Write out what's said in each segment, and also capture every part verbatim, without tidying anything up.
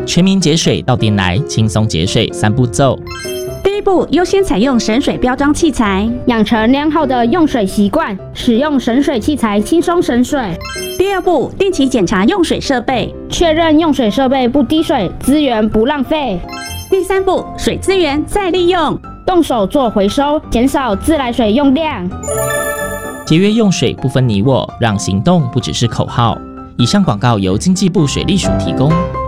全民节水到店来，轻松节水三步骤。 第一步，优先采用省水标章器材， 养成良好的用水习惯，使用省水器材轻松省水。 第二步，定期检查用水设备， 确认用水设备不滴水，资源不浪费。 第三步，水资源再利用， 动手做回收，减少自来水用量。 节约用水不分你我，让行动不只是口号。以上广告由经济部水利署提供。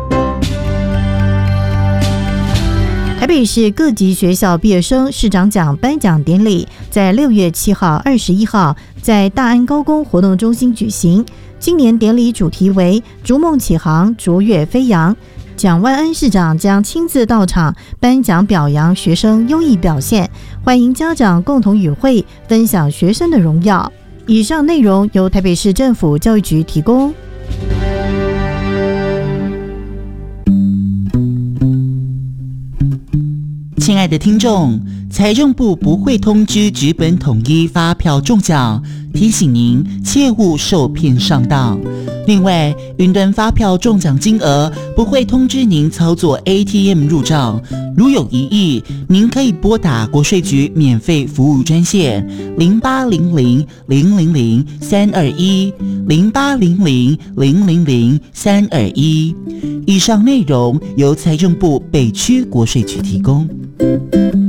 台北市各级学校毕业生市长奖颁奖典礼在六月七号、二十一号在大安高工活动中心举行。今年典礼主题为“逐梦启航，卓越飞扬”。蒋万安市长将亲自到场颁奖表扬学生优异表现，欢迎家长共同与会分享学生的荣耀。以上内容由台北市政府教育局提供。 亲爱的听众，财政部不会通知纸本统一发票中奖，提醒您切勿受骗上当。另外，云端发票中奖金额不会通知您操作 A T M 入账，如有疑义，您可以拨打国税局免费服务专线零八零零零零零三二一零八零零零零零三二一。以上内容由财政部北区国税局提供。